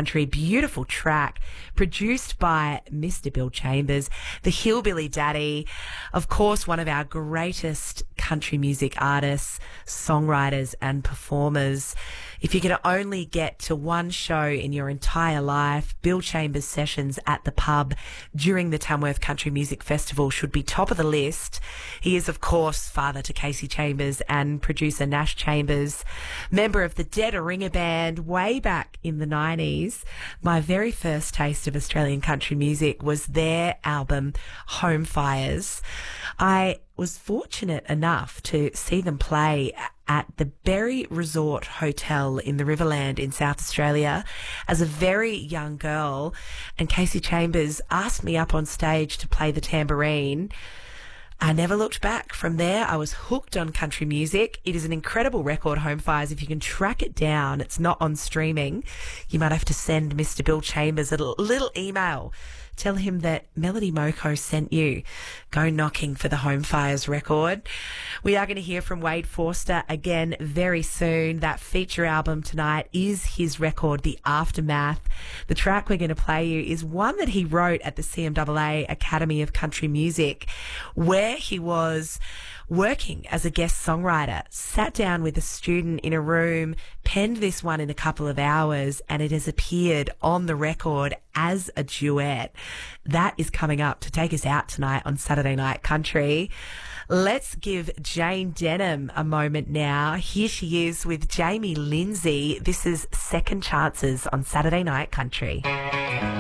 Country. Beautiful track produced by Mr. Bill Chambers, the Hillbilly Daddy, of course, one of our greatest country music artists, songwriters and performers. If you can only get to one show in your entire life, Bill Chambers sessions at the pub during the Tamworth Country Music Festival should be top of the list. He is, of course, father to Casey Chambers and producer Nash Chambers, member of the Dead Ringer Band way back in the 90s. My very first taste of Australian country music was their album Home Fires. I was fortunate enough to see them play at the Berry Resort Hotel in the Riverland in South Australia as a very young girl, and Casey Chambers asked me up on stage to play the tambourine. I never looked back. From there, I was hooked on country music. It is an incredible record, Home Fires. If you can track it down, it's not on streaming. You might have to send Mr. Bill Chambers a little email. Tell him that Melody Moko sent you. Go knocking for the Home Fires record. We are going to hear from Wade Forster again very soon. That feature album tonight is his record, The Aftermath. The track we're going to play you is one that he wrote at the CMAA Academy of Country Music, where he was working as a guest songwriter, sat down with a student in a room, penned this one in a couple of hours, and it has appeared on the record as a duet. That is coming up to take us out tonight on Saturday Night Country. Let's give Jane Denham a moment now. Here she is with Jamie Lindsay. This is Second Chances on Saturday Night Country.